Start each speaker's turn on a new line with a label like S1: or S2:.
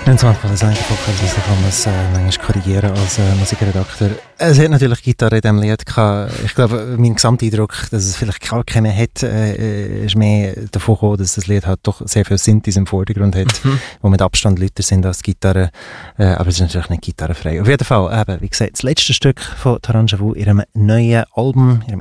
S1: Wenn es manchmal das eigentlich ist, dann kann man es manchmal korrigieren als Musikredakteur. Es hat natürlich Gitarre in diesem Lied gehabt. Ich glaube, mein Gesamteindruck, dass es vielleicht gar keine hat, ist mehr davon gekommen, dass das Lied halt doch sehr viel Synthes im Vordergrund hat, wo mit Abstand lauter sind als die Gitarre. Aber es ist natürlich nicht gitarrenfrei. Auf jeden Fall, eben, wie gesagt, das letzte Stück von Taranjavu, ihrem neuen Album, ihrem